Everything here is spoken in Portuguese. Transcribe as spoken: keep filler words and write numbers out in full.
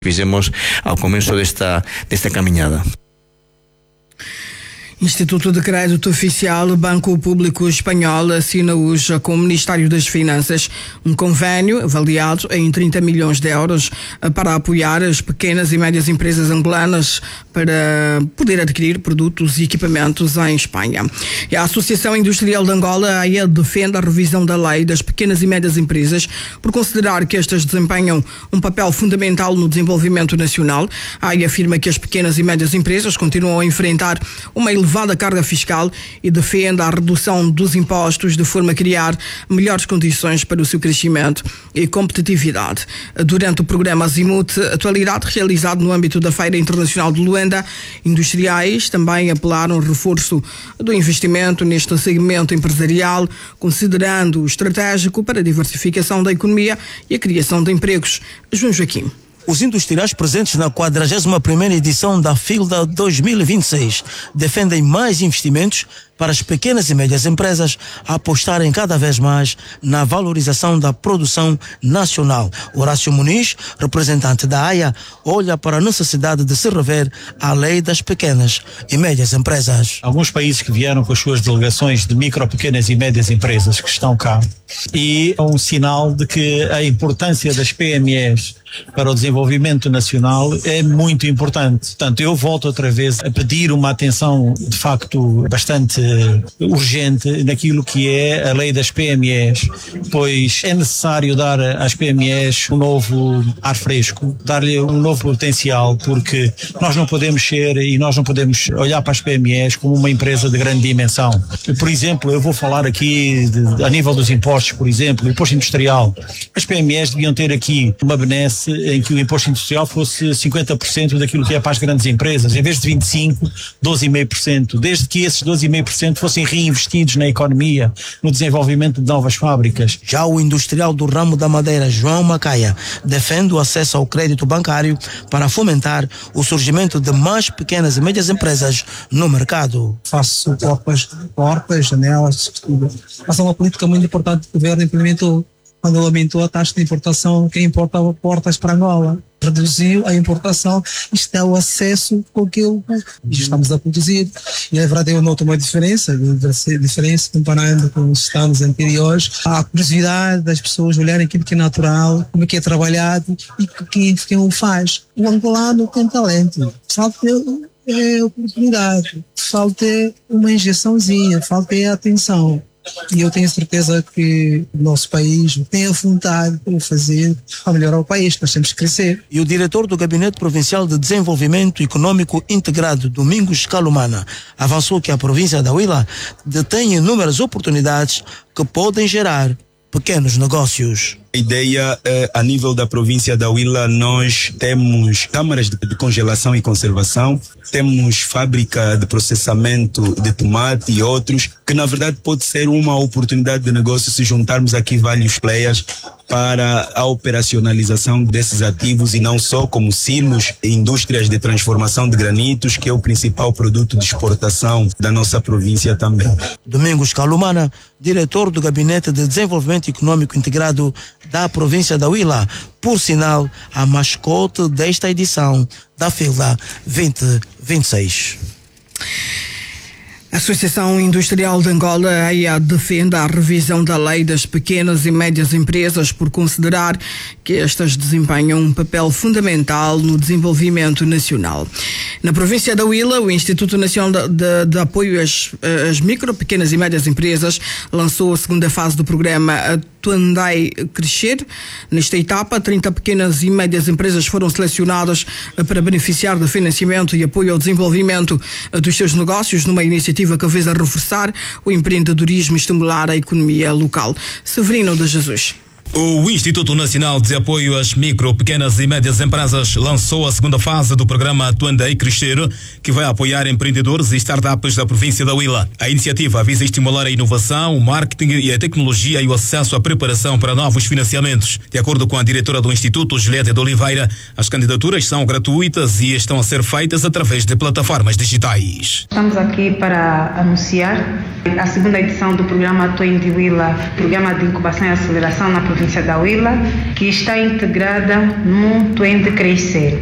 fizemos ao começo desta, desta caminhada. Instituto de Crédito Oficial Banco Público Espanhol assina hoje com o Ministério das Finanças um convênio avaliado em trinta milhões de euros para apoiar as pequenas e médias empresas angolanas para poder adquirir produtos e equipamentos em Espanha. E a Associação Industrial de Angola, a AIA, defende a revisão da lei das pequenas e médias empresas por considerar que estas desempenham um papel fundamental no desenvolvimento nacional. A AIA afirma que as pequenas e médias empresas continuam a enfrentar uma elevada elevada carga fiscal e defende a redução dos impostos de forma a criar melhores condições para o seu crescimento e competitividade. Durante o programa Azimuth Atualidade, realizado no âmbito da Feira Internacional de Luanda, industriais também apelaram ao reforço do investimento neste segmento empresarial, considerando o estratégico para a diversificação da economia e a criação de empregos. João Joaquim. Os industriais presentes na quadragésima primeira edição da FILDA dois mil e vinte e seis defendem mais investimentos para as pequenas e médias empresas apostarem cada vez mais na valorização da produção nacional. Horácio Muniz, representante da AIA, olha para a necessidade de se rever a lei das pequenas e médias empresas. Alguns países que vieram com as suas delegações de micro, pequenas e médias empresas que estão cá, e é um sinal de que a importância das P M Es para o desenvolvimento nacional é muito importante. Portanto, eu volto outra vez a pedir uma atenção de facto bastante urgente naquilo que é a lei das P M Es, pois é necessário dar às P M Es um novo ar fresco, dar-lhe um novo potencial, porque nós não podemos ser e nós não podemos olhar para as P M Es como uma empresa de grande dimensão. Por exemplo, eu vou falar aqui de, a nível dos impostos, por exemplo, o imposto industrial. As P M Es deviam ter aqui uma benesse em que o imposto industrial fosse cinquenta por cento daquilo que é para as grandes empresas, em vez de vinte e cinco por cento, doze vírgula cinco por cento, desde que esses doze vírgula cinco por cento fossem reinvestidos na economia, no desenvolvimento de novas fábricas. Já o industrial do ramo da madeira, João Macaia, defende o acesso ao crédito bancário para fomentar o surgimento de mais pequenas e médias empresas no mercado. Faço portas, portas, janelas, tudo. Mas é uma política muito importante que o governo implementou. Quando aumentou a taxa de importação, quem importava portas para Angola reduziu a importação, isto é o acesso com que eu, estamos a produzir. E na verdade eu noto uma diferença, diferença comparando com os estados anteriores. A curiosidade das pessoas olharem aquilo que é natural, como é que é trabalhado e quem, quem o faz. O angolano tem talento, falta é oportunidade, falta uma injeçãozinha, falta é atenção. E eu tenho certeza que o nosso país tem a vontade de fazer para melhorar o país, nós temos que crescer. E o diretor do Gabinete Provincial de Desenvolvimento Econômico Integrado, Domingos Calumana, avançou que a província da Huila detém inúmeras oportunidades que podem gerar pequenos negócios. A ideia, eh, a nível da província da Huila, nós temos câmaras de, de congelação e conservação, temos fábrica de processamento de tomate e outros, que na verdade pode ser uma oportunidade de negócio se juntarmos aqui vários players para a operacionalização desses ativos e não só como silos e indústrias de transformação de granitos, que é o principal produto de exportação da nossa província também. Domingos Calumana, diretor do Gabinete de Desenvolvimento Econômico Integrado da província da Huila, por sinal, a mascote desta edição da FILDA vinte vinte e seis. A Associação Industrial de Angola, a AIA, defende a revisão da lei das pequenas e médias empresas por considerar que estas desempenham um papel fundamental no desenvolvimento nacional. Na província da Huila, o Instituto Nacional de, de, de Apoio às, às Micro, Pequenas e Médias Empresas lançou a segunda fase do programa Tuandai Crescer. Nesta etapa, trinta pequenas e médias empresas foram selecionadas para beneficiar de financiamento e apoio ao desenvolvimento dos seus negócios numa iniciativa que visa reforçar o empreendedorismo e estimular a economia local. Severino de Jesus. O Instituto Nacional de Apoio às Micro, Pequenas e Médias Empresas lançou a segunda fase do programa Tuandai Crescer, que vai apoiar empreendedores e startups da província da Huila. A iniciativa visa estimular a inovação, o marketing e a tecnologia e o acesso à preparação para novos financiamentos. De acordo com a diretora do Instituto, Julieta de Oliveira, as candidaturas são gratuitas e estão a ser feitas através de plataformas digitais. Estamos aqui para anunciar a segunda edição do programa Tuandai Huila, programa de incubação e aceleração na província província da Huila, que está integrada num Twende Crescer.